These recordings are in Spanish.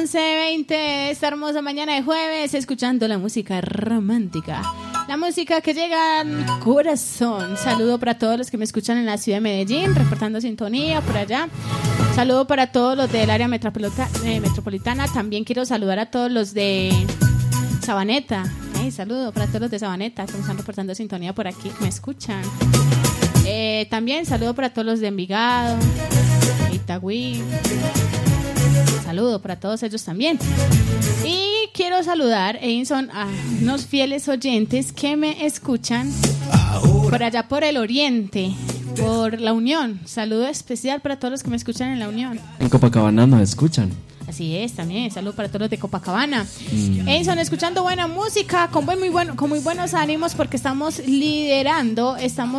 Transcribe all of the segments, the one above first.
11:20 de esta hermosa mañana de jueves, escuchando la música romántica. La música que llega al corazón. Saludo para todos los que me escuchan en la ciudad de Medellín, reportando sintonía por allá. Saludo para todos los del área metropolitana. También quiero saludar a todos los de Sabaneta. Saludo para todos los de Sabaneta que me están reportando sintonía por aquí, que me escuchan. También saludo para todos los de Envigado, Itagüí. Saludo para todos ellos también. Y quiero saludar, Edinson, a unos fieles oyentes que me escuchan por allá por el oriente, por La Unión. Saludo especial para todos los que me escuchan en La Unión. En Copacabana nos escuchan. Así es, también. Saludos para todos los de Copacabana. Edinson, escuchando buena música, con muy buenos ánimos, porque estamos liderando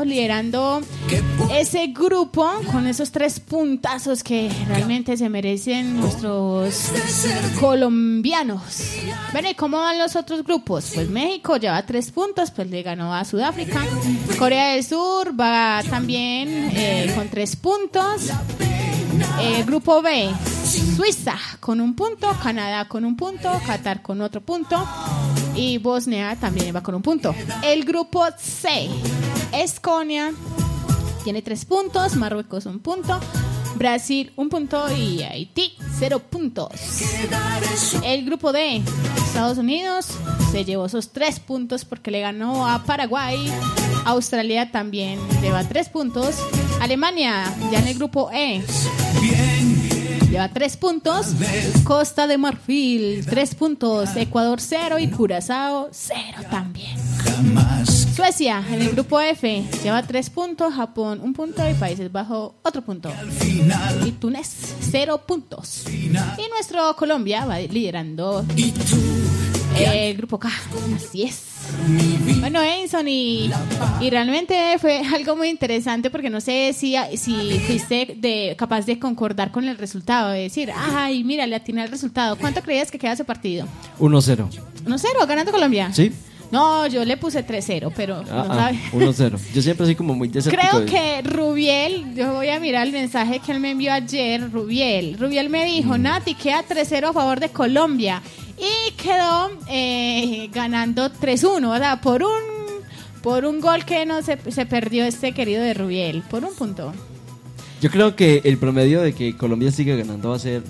ese grupo con esos 3 puntazos que realmente se merecen nuestros colombianos. Bueno, ¿y cómo van los otros grupos? Pues México lleva 3 puntos, pues le ganó a Sudáfrica. Corea del Sur va también con 3 puntos. Grupo B, Suiza con 1 punto, Canadá con 1 punto, Qatar con otro punto y Bosnia también va con 1 punto. El grupo C, Estonia tiene 3 puntos, Marruecos 1 punto, Brasil 1 punto y Haití 0 puntos. El grupo D, Estados Unidos se llevó esos 3 puntos porque le ganó a Paraguay. Australia también lleva 3 puntos. Alemania, ya en el grupo E, lleva 3 puntos. Costa de Marfil 3 puntos. Ecuador 0 y Curazao 0 también. Suecia en el grupo F lleva 3 puntos. Japón 1 punto y Países Bajos otro punto. Y Túnez 0 puntos. Y nuestro Colombia va liderando el grupo K. Así es. Bueno, Edinson, y realmente fue algo muy interesante, porque no sé si fuiste capaz de concordar con el resultado, de decir, ay, mira, le atiné el resultado. ¿Cuánto creías que queda ese partido? 1-0. 1-0, ganando Colombia. Sí. No, yo le puse 3-0, pero no sabe. 1-0. Yo siempre soy como muy desértico. Creo que Rubiel, yo voy a mirar el mensaje que él me envió ayer. Rubiel me dijo, Nati, queda 3-0 a favor de Colombia. Y quedó ganando 3-1, ¿verdad? Por un gol que no se perdió este querido de Rubiel, por 1 punto. Yo creo que el promedio de que Colombia siga ganando va a ser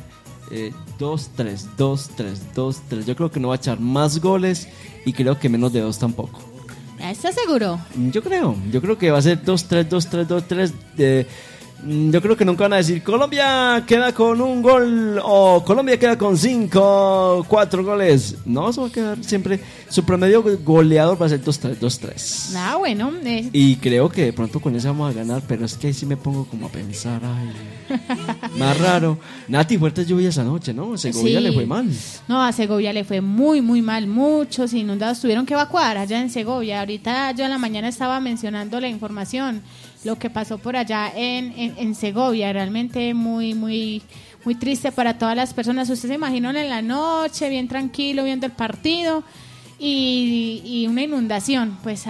2-3, 2-3, 2-3. Yo creo que no va a echar más goles y creo que menos de 2 tampoco. ¿Estás seguro? Yo creo que va a ser 2-3, 2-3, 2-3. Yo creo que nunca van a decir Colombia queda con 1 gol o Colombia queda con 5, 4 goles. No, eso va a quedar siempre. Su promedio goleador va a ser 2-3, 2-3. Ah, bueno. Y creo que de pronto con eso vamos a ganar, pero es que ahí sí me pongo como a pensar, ay, más raro. Nati, fuertes lluvias anoche, ¿no? A Segovia le fue mal. No, a Segovia le fue muy, muy mal. Muchos inundados tuvieron que evacuar allá en Segovia. Ahorita yo en la mañana estaba mencionando la información, lo que pasó por allá en Segovia. Realmente muy, muy, muy triste para todas las personas. Usted se imaginó en la noche, bien tranquilo, viendo el partido y una inundación. Pues